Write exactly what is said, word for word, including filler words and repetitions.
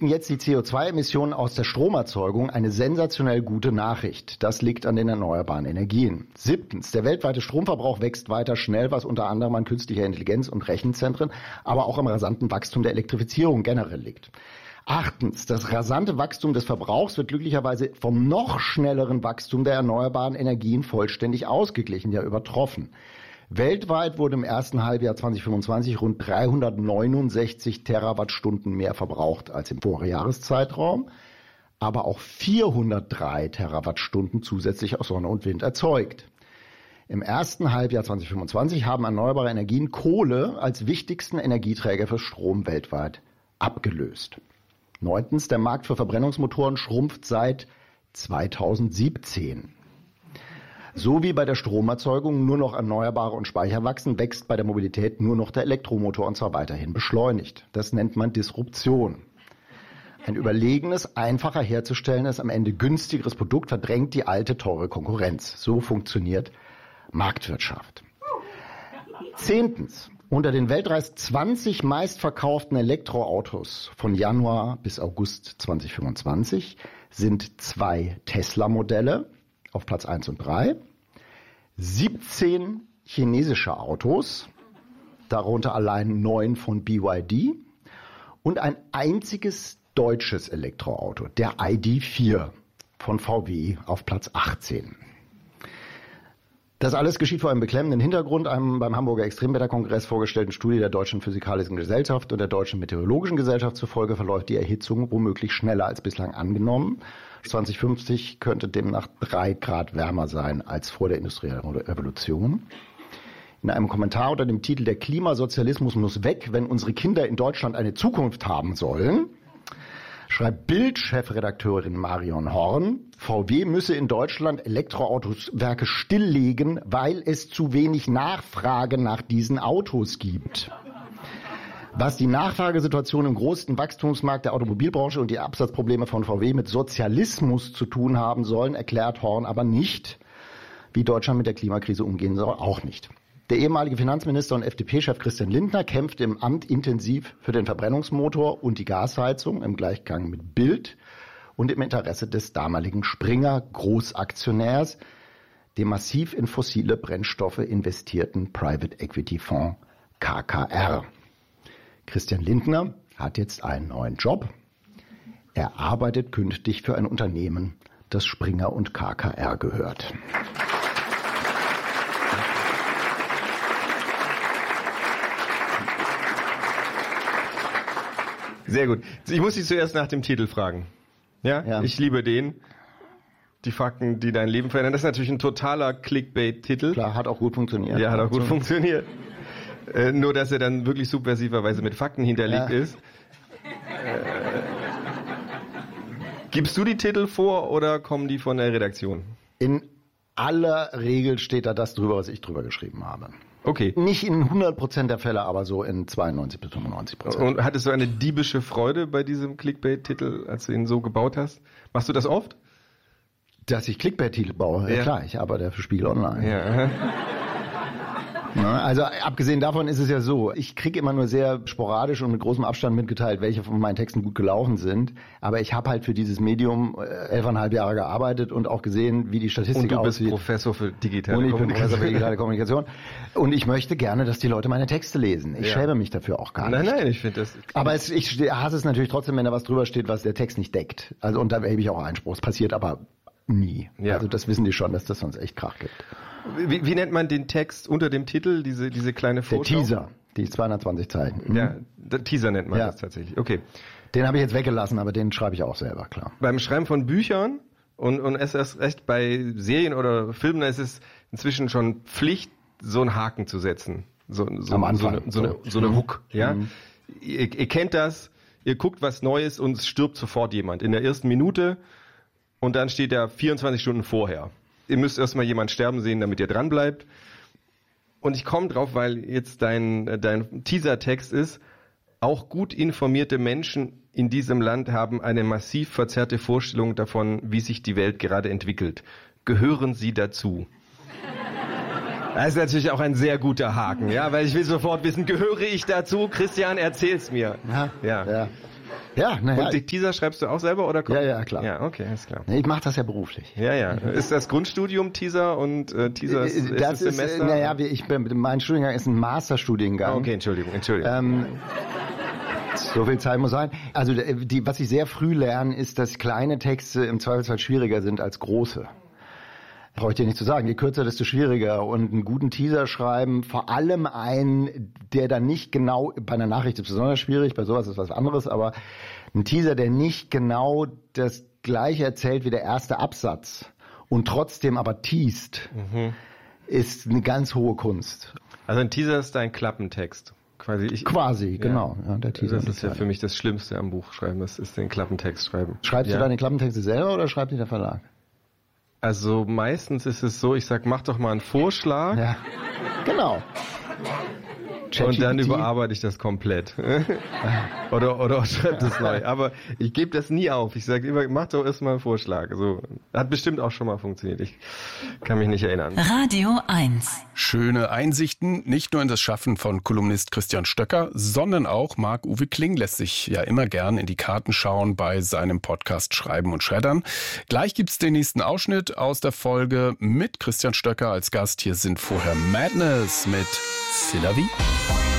sinken jetzt die C O zwei Emissionen aus der Stromerzeugung, eine sensationell gute Nachricht. Das liegt an den erneuerbaren Energien. Siebtens, der weltweite Stromverbrauch wächst weiter schnell, was unter anderem an künstlicher Intelligenz und Rechenzentren, aber auch am rasanten Wachstum der Elektrifizierung generell liegt. Achtens, das rasante Wachstum des Verbrauchs wird glücklicherweise vom noch schnelleren Wachstum der erneuerbaren Energien vollständig ausgeglichen, ja übertroffen. Weltweit wurde im ersten Halbjahr zweitausendfünfundzwanzig rund dreihundertneunundsechzig Terawattstunden mehr verbraucht als im Vorjahreszeitraum, aber auch vierhundertdrei Terawattstunden zusätzlich aus Sonne und Wind erzeugt. Im ersten Halbjahr zweitausendfünfundzwanzig haben erneuerbare Energien Kohle als wichtigsten Energieträger für Strom weltweit abgelöst. Neuntens, der Markt für Verbrennungsmotoren schrumpft seit zweitausendsiebzehn. So wie bei der Stromerzeugung nur noch Erneuerbare und Speicher wachsen, wächst bei der Mobilität nur noch der Elektromotor und zwar weiterhin beschleunigt. Das nennt man Disruption. Ein überlegenes, einfacher herzustellendes, am Ende günstigeres Produkt verdrängt die alte, teure Konkurrenz. So funktioniert Marktwirtschaft. Zehntens. Unter den weltweit zwanzig meistverkauften Elektroautos von Januar bis August zweitausendfünfundzwanzig sind zwei Tesla-Modelle auf Platz eins und drei, siebzehn chinesische Autos, darunter allein neun von B Y D und ein einziges deutsches Elektroauto, der I D vier von V W auf Platz achtzehn. Das alles geschieht vor einem beklemmenden Hintergrund, einem beim Hamburger Extremwetterkongress vorgestellten Studie der Deutschen Physikalischen Gesellschaft und der Deutschen Meteorologischen Gesellschaft zufolge verläuft die Erhitzung womöglich schneller als bislang angenommen. zweitausendfünfzig könnte demnach drei Grad wärmer sein als vor der industriellen Revolution. In einem Kommentar unter dem Titel "Der Klimasozialismus muss weg, wenn unsere Kinder in Deutschland eine Zukunft haben sollen", schreibt Bild-Chefredakteurin Marion Horn, V W müsse in Deutschland Elektroautowerke stilllegen, weil es zu wenig Nachfrage nach diesen Autos gibt. Was die Nachfragesituation im größten Wachstumsmarkt der Automobilbranche und die Absatzprobleme von V W mit Sozialismus zu tun haben sollen, erklärt Horn aber nicht. Wie Deutschland mit der Klimakrise umgehen soll, auch nicht. Der ehemalige Finanzminister und F D P-Chef Christian Lindner kämpft im Amt intensiv für den Verbrennungsmotor und die Gasheizung im Gleichgang mit Bild und im Interesse des damaligen Springer-Großaktionärs, dem massiv in fossile Brennstoffe investierten Private Equity Fonds K K R. Christian Lindner hat jetzt einen neuen Job. Er arbeitet künftig für ein Unternehmen, das Springer und K K R gehört. Sehr gut. Ich muss dich zuerst nach dem Titel fragen. Ja? ja? Ich liebe den. Die Fakten, die dein Leben verändern. Das ist natürlich ein totaler Clickbait-Titel. Klar, hat auch gut funktioniert. Ja, hat auch gut funktioniert. Äh, nur, dass er dann wirklich subversiverweise mit Fakten hinterlegt ja. ist. Äh, gibst du die Titel vor oder kommen die von der Redaktion? In aller Regel steht da das drüber, was ich drüber geschrieben habe. Okay. Nicht in hundert Prozent der Fälle, aber so in zweiundneunzig bis fünfundneunzig Prozent. Und hattest du eine diebische Freude bei diesem Clickbait-Titel, als du ihn so gebaut hast? Machst du das oft? Dass ich Clickbait-Titel baue? Ja. Ja klar, ich arbeite für Spiegel Online. Ja. Also abgesehen davon ist es ja so, ich kriege immer nur sehr sporadisch und mit großem Abstand mitgeteilt, welche von meinen Texten gut gelaufen sind. Aber ich habe halt für dieses Medium elfeinhalb Jahre gearbeitet und auch gesehen, wie die Statistik aussieht. Und du bist aussieht. Professor für digitale und ich Kommunikation. bin Professor für digitale Kommunikation. Und ich möchte gerne, dass die Leute meine Texte lesen. Ich ja. schäme mich dafür auch gar nein, nicht. Nein, nein, ich finde das... Aber es, ich hasse es natürlich trotzdem, wenn da was drüber steht, was der Text nicht deckt. Also und da erhebe ich auch Einspruch. Es passiert aber nie. Ja. Also das wissen die schon, dass das sonst echt Krach gibt. Wie, wie nennt man den Text unter dem Titel, diese, diese kleine Foto? Der Teaser, die zweihundertzwanzig Zeichen. Mhm. Ja, der Teaser nennt man ja. das tatsächlich. Okay. Den habe ich jetzt weggelassen, aber den schreibe ich auch selber, klar. Beim Schreiben von Büchern und, und es ist recht bei Serien oder Filmen, da ist es inzwischen schon Pflicht, so einen Haken zu setzen. So, so, Am Anfang. So eine, so eine, so eine Hook, ja. Mhm. Ihr, ihr kennt das, ihr guckt was Neues und es stirbt sofort jemand in der ersten Minute und dann steht er vierundzwanzig Stunden vorher. Ihr müsst erstmal jemand sterben sehen, damit ihr dran bleibt. Und ich komme drauf, weil jetzt dein, dein Teasertext ist, auch gut informierte Menschen in diesem Land haben eine massiv verzerrte Vorstellung davon, wie sich die Welt gerade entwickelt. Gehören Sie dazu? Das ist natürlich auch ein sehr guter Haken, ja, weil ich will sofort wissen, gehöre ich dazu? Christian, erzähl's mir. Ja, ja. ja. Ja, naja. Und die Teaser schreibst du auch selber oder? Ja, ja, klar. Ja, okay, ist klar. Ich mache das ja beruflich. Ja, ja. Ist das Grundstudium Teaser und äh, Teaser ist, ist das das Semester? Ist, naja, ich bin, mein Studiengang ist ein Masterstudiengang. Okay, Entschuldigung, Entschuldigung. Ähm, so viel Zeit muss sein. Also die, was ich sehr früh lerne, ist, dass kleine Texte im Zweifelsfall schwieriger sind als große. Brauche ich dir nicht zu sagen. Je kürzer, desto schwieriger. Und einen guten Teaser schreiben, vor allem einen, der dann nicht genau, bei einer Nachricht ist es besonders schwierig, bei sowas ist was anderes, aber ein Teaser, der nicht genau das Gleiche erzählt wie der erste Absatz und trotzdem aber teast, mhm. ist eine ganz hohe Kunst. Also ein Teaser ist dein Klappentext. Quasi, ich, Quasi, ja. genau. Ja, der Teaser das ist ja für mich das Schlimmste am Buch schreiben, das ist den Klappentext schreiben. Schreibst ja. du deine Klappentexte selber oder schreibt die der Verlag? Also meistens ist es so, ich sag, mach doch mal einen Vorschlag. Ja, genau. Und dann überarbeite ich das komplett. oder, oder schreibe das neu. Aber ich gebe das nie auf. Ich sage immer, mach doch erstmal einen Vorschlag. Also, hat bestimmt auch schon mal funktioniert. Ich kann mich nicht erinnern. Radio eins. Schöne Einsichten, nicht nur in das Schaffen von Kolumnist Christian Stöcker, sondern auch Marc-Uwe Kling lässt sich ja immer gern in die Karten schauen bei seinem Podcast Schreiben und Schreddern. Gleich gibt's den nächsten Ausschnitt aus der Folge mit Christian Stöcker als Gast. Hier sind vorher Madness mit C'est la vie.